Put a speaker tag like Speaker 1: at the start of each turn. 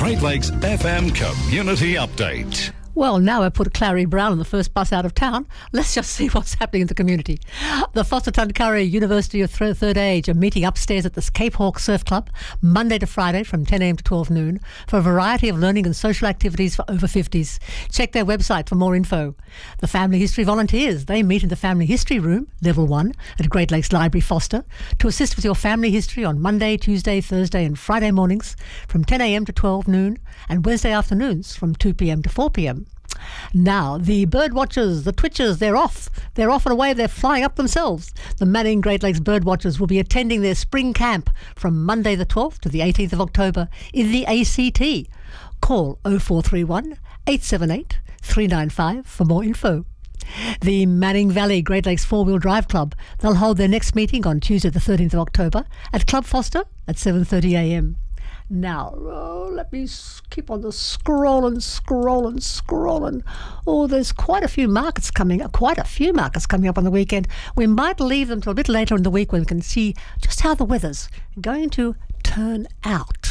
Speaker 1: Great Lakes FM Community Update.
Speaker 2: Well, now I put Clary Brown on the first bus out of town. Let's just see what's happening in the community. The Foster Tuncurry University of Third Age are meeting upstairs at the Cape Hawk Surf Club Monday to Friday from 10 a.m. to 12 noon for a variety of learning and social activities for over 50s. Check their website for more info. The Family History Volunteers, they meet in the Family History Room, Level 1, at Great Lakes Library, Foster, to assist with your family history on Monday, Tuesday, Thursday and Friday mornings from 10 a.m. to 12 noon and Wednesday afternoons from 2 p.m. to 4 p.m. Now, the bird watchers, the twitchers, they're off. They're off and away. They're flying up themselves. The Manning Great Lakes bird watchers will be attending their spring camp from Monday the 12th to the 18th of October in the ACT. Call 0431 878 395 for more info. The Manning Valley Great Lakes Four-Wheel Drive Club, they'll hold their next meeting on Tuesday the 13th of October at Club Foster at 7:30 a.m. Now, let me keep on the scrolling. Oh, there's quite a few markets coming up on the weekend. We might leave them till a bit later in the week when we can see just how the weather's going to turn out.